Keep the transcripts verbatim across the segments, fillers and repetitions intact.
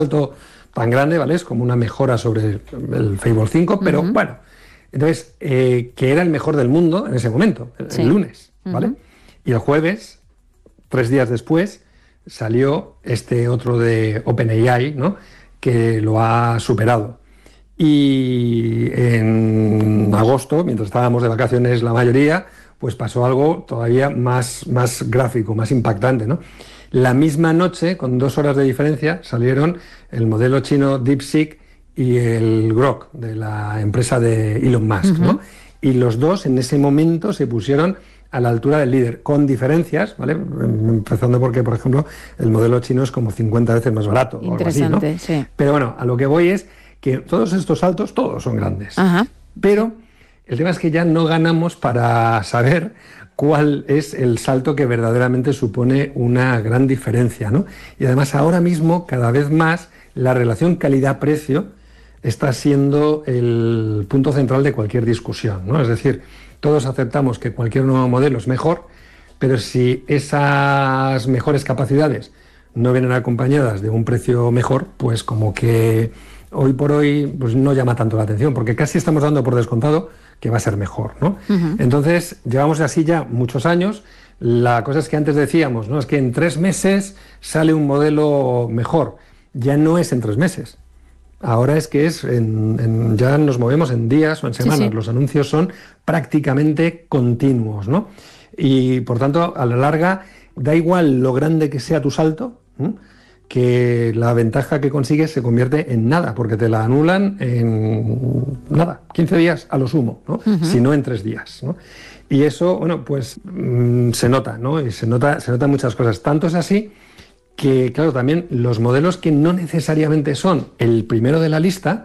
salto tan grande, ¿vale? Es como una mejora sobre el Fable cinco, pero uh-huh. bueno, entonces, eh, que era el mejor del mundo en ese momento, el, sí. el lunes, ¿vale? Uh-huh. Y el jueves, tres días después, salió este otro de OpenAI, ¿no? Que lo ha superado. Y en agosto, mientras estábamos de vacaciones la mayoría, pues pasó algo todavía más, más gráfico, más impactante, ¿no? La misma noche, con dos horas de diferencia, salieron el modelo chino DeepSeek y el Grok, de la empresa de Elon Musk, uh-huh. ¿no? Y los dos en ese momento se pusieron a la altura del líder, con diferencias, ¿vale? Empezando porque, por ejemplo, el modelo chino es como cincuenta veces más barato. Interesante, o algo así, ¿no? Sí. Pero bueno, a lo que voy es que todos estos saltos, todos son grandes. Uh-huh. Pero el tema es que ya no ganamos para saber cuál es el salto que verdaderamente supone una gran diferencia, ¿no? Y además ahora mismo, cada vez más, la relación calidad-precio está siendo el punto central de cualquier discusión, ¿no? Es decir, todos aceptamos que cualquier nuevo modelo es mejor, pero si esas mejores capacidades no vienen acompañadas de un precio mejor, pues como que hoy por hoy pues no llama tanto la atención, porque casi estamos dando por descontado que va a ser mejor, ¿no? Uh-huh. Entonces, llevamos así ya muchos años. La cosa es que antes decíamos, ¿no? Es que en tres meses sale un modelo mejor. Ya no es en tres meses. Ahora es que es en, en, ya nos movemos en días o en semanas. Sí, sí. Los anuncios son prácticamente continuos, ¿no? Y, por tanto, a la larga, da igual lo grande que sea tu salto, ¿no? Que la ventaja que consigues se convierte en nada, porque te la anulan en nada, quince días a lo sumo, ¿no? Uh-huh. Si no en tres días, ¿no? Y eso, bueno, pues mmm, se nota, ¿no? Y se nota, se notan muchas cosas. Tanto es así que, claro, también los modelos que no necesariamente son el primero de la lista,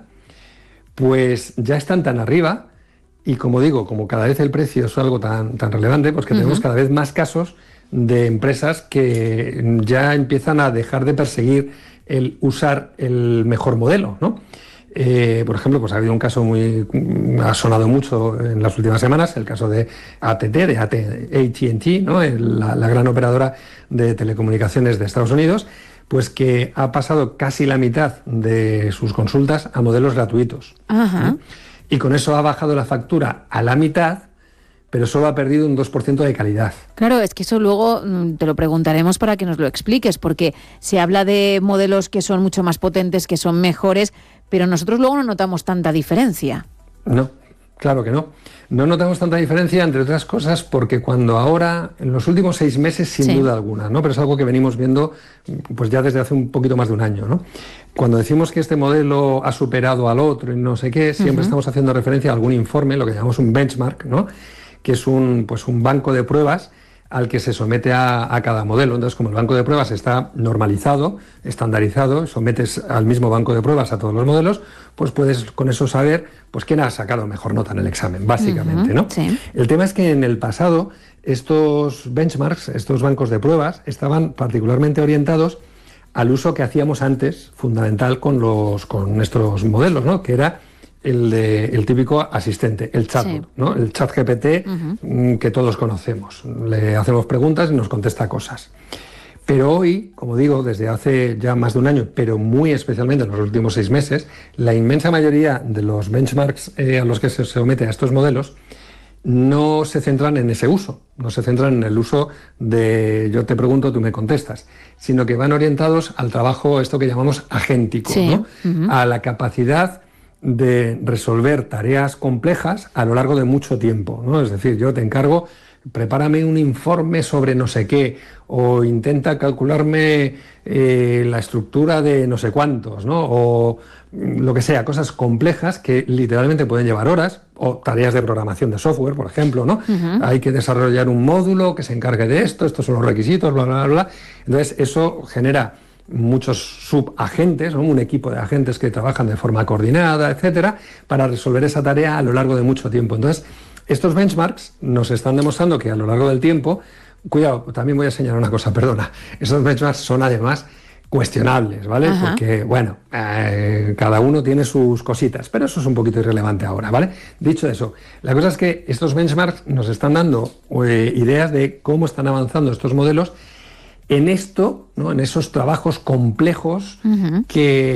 pues ya están tan arriba, y como digo, como cada vez el precio es algo tan, tan relevante, pues que uh-huh. tenemos cada vez más casos de empresas que ya empiezan a dejar de perseguir el usar el mejor modelo, ¿no? Eh, por ejemplo, pues ha habido un caso muy... ha sonado mucho en las últimas semanas, el caso de A T T, de A T and T, ¿no? La, la gran operadora de telecomunicaciones de Estados Unidos, pues que ha pasado casi la mitad de sus consultas a modelos gratuitos. Uh-huh. ¿no? Y con eso ha bajado la factura a la mitad, pero solo ha perdido un dos por ciento de calidad. Claro, es que eso luego te lo preguntaremos para que nos lo expliques, porque se habla de modelos que son mucho más potentes, que son mejores, pero nosotros luego no notamos tanta diferencia. No, claro que no. No notamos tanta diferencia, entre otras cosas, porque cuando ahora, en los últimos seis meses, sin sí. duda alguna, ¿no? Pero es algo que venimos viendo pues ya desde hace un poquito más de un año, ¿no? Cuando decimos que este modelo ha superado al otro y no sé qué, siempre uh-huh. estamos haciendo referencia a algún informe, lo que llamamos un benchmark, ¿no? Que es un, pues un banco de pruebas al que se somete a, a cada modelo. Entonces, como el banco de pruebas está normalizado, estandarizado, sometes al mismo banco de pruebas a todos los modelos, pues puedes con eso saber pues quién ha sacado mejor nota en el examen, básicamente, uh-huh, ¿no? Sí. El tema es que en el pasado estos benchmarks, estos bancos de pruebas, estaban particularmente orientados al uso que hacíamos antes, fundamental con, los, con nuestros modelos, ¿no? Que era el, de, el típico asistente, el chatbot, sí. ¿no? El chat G P T uh-huh. que todos conocemos. Le hacemos preguntas y nos contesta cosas. Pero hoy, como digo, desde hace ya más de un año, pero muy especialmente en los últimos seis meses, la inmensa mayoría de los benchmarks eh, a los que se somete a estos modelos no se centran en ese uso, no se centran en el uso de yo te pregunto, tú me contestas, sino que van orientados al trabajo, esto que llamamos agéntico, sí. ¿no? Uh-huh. A la capacidad de resolver tareas complejas a lo largo de mucho tiempo, ¿no? Es decir, yo te encargo, prepárame un informe sobre no sé qué, o intenta calcularme eh, la estructura de no sé cuántos, ¿no? O lo que sea, cosas complejas que literalmente pueden llevar horas, o tareas de programación de software, por ejemplo, ¿no? Uh-huh. Hay que desarrollar un módulo que se encargue de esto, estos son los requisitos, bla, bla, bla. Entonces, eso genera muchos subagentes, ¿no? Un equipo de agentes que trabajan de forma coordinada, etcétera, para resolver esa tarea a lo largo de mucho tiempo. Entonces, estos benchmarks nos están demostrando que a lo largo del tiempo, cuidado, también voy a señalar una cosa, perdona, estos benchmarks son además cuestionables, ¿vale? Ajá. Porque, bueno, eh, cada uno tiene sus cositas, pero eso es un poquito irrelevante ahora, ¿vale? Dicho eso, la cosa es que estos benchmarks nos están dando eh, ideas de cómo están avanzando estos modelos en esto, ¿no? En esos trabajos complejos uh-huh. que